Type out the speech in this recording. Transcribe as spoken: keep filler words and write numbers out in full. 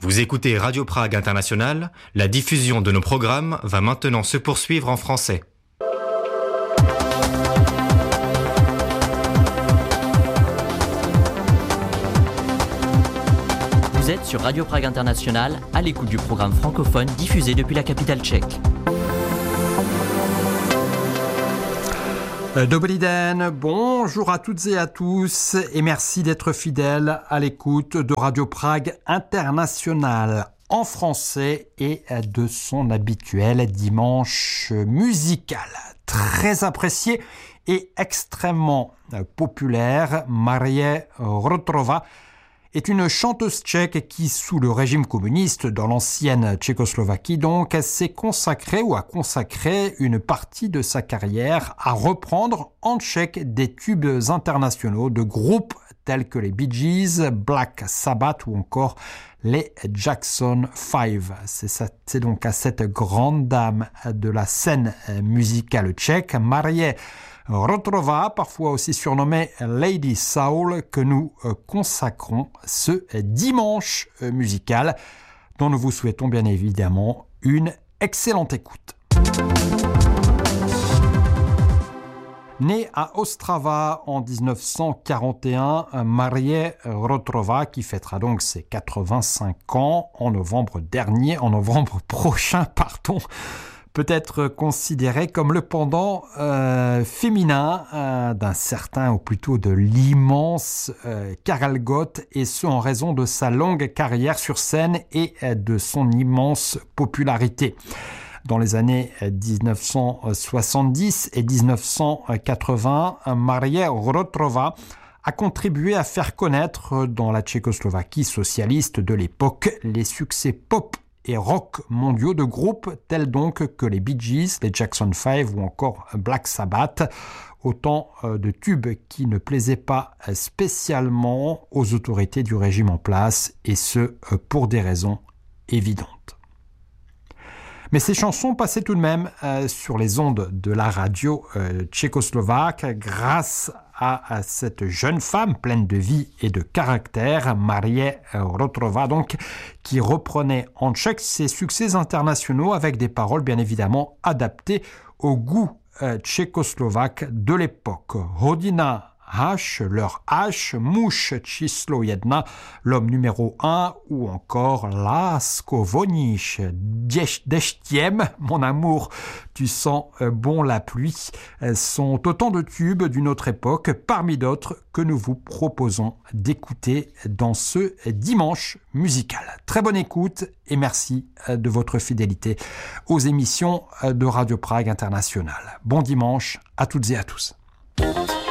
Vous écoutez Radio Prague International, la diffusion de nos programmes va maintenant se poursuivre en français. Vous êtes sur Radio Prague International, à l'écoute du programme francophone diffusé depuis la capitale tchèque. Dobrý den, bonjour à toutes et à tous et merci d'être fidèles à l'écoute de Radio Prague International en français et de son habituel dimanche musical. Très apprécié et extrêmement populaire, Marie Rotrova est une chanteuse tchèque qui, sous le régime communiste dans l'ancienne Tchécoslovaquie, donc, s'est consacrée ou a consacré une partie de sa carrière à reprendre en tchèque des tubes internationaux de groupes tels que les Bee Gees, Black Sabbath ou encore les Jackson five. C'est, ça, c'est donc à cette grande dame de la scène musicale tchèque, Marie Rotrova, parfois aussi surnommée Lady Soul, que nous consacrons ce dimanche musical, dont nous vous souhaitons bien évidemment une excellente écoute. Née à Ostrava en dix-neuf cent quarante et un, Marie Rotrova, qui fêtera donc ses quatre-vingt-cinq ans en novembre dernier, en novembre prochain, pardon, peut être considérée comme le pendant euh, féminin euh, d'un certain, ou plutôt de l'immense euh, Karel Gott, et ce en raison de sa longue carrière sur scène et euh, de son immense popularité. Dans les années dix-neuf cent soixante-dix et dix-neuf cent quatre-vingts, Marie Rotrova a contribué à faire connaître dans la Tchécoslovaquie socialiste de l'époque les succès pop et rock mondiaux de groupes tels donc que les Bee Gees, les Jackson five ou encore Black Sabbath, autant de tubes qui ne plaisaient pas spécialement aux autorités du régime en place, et ce pour des raisons évidentes. Mais ces chansons passaient tout de même euh, sur les ondes de la radio euh, tchécoslovaque grâce à, à cette jeune femme pleine de vie et de caractère, Marie Rotrova, donc, qui reprenait en tchèque ses succès internationaux avec des paroles bien évidemment adaptées au goût euh, tchécoslovaque de l'époque. Hodina H, leur H, Muž číslo jedna, l'homme numéro un, ou encore Lásko voníš deštěm, mon amour, tu sens bon la pluie, sont autant de tubes d'une autre époque, parmi d'autres que nous vous proposons d'écouter dans ce dimanche musical. Très bonne écoute et merci de votre fidélité aux émissions de Radio Prague International. Bon dimanche à toutes et à tous.